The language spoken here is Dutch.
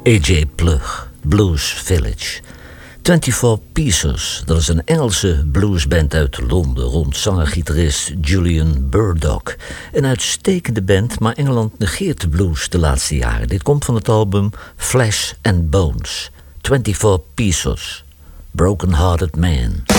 A.J. Plug, Blues Village. 24 Pieces, dat is een Engelse bluesband uit Londen rond zanger-gitarist Julian Burdock. Een uitstekende band, maar Engeland negeert de blues de laatste jaren. Dit komt van het album Flesh and Bones. 24 Pieces, Broken Hearted Man.